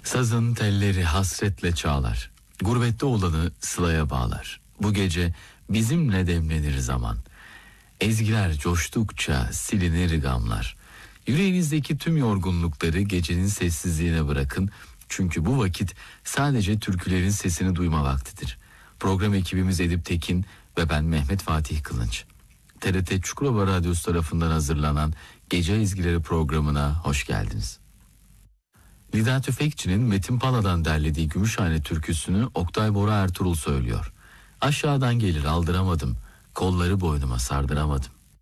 Sazın telleri hasretle çağlar, gurbette olanı sılaya bağlar. Bu gece bizimle demlenir zaman, ezgiler coştukça silinir gamlar. Yüreğinizdeki tüm yorgunlukları gecenin sessizliğine bırakın. Çünkü bu vakit sadece türkülerin sesini duyma vaktidir. Program ekibimiz Edip Tekin ve ben Mehmet Fatih Kılınç. TRT Çukurova Radyosu tarafından hazırlanan Gece Ezgileri programına hoş geldiniz. Lida Tüfekçi'nin Metin Pala'dan derlediği Gümüşhane türküsünü Oktay Bora Ertuğrul söylüyor. Aşağıdan gelir aldıramadım, kolları boynuma sardıramadım.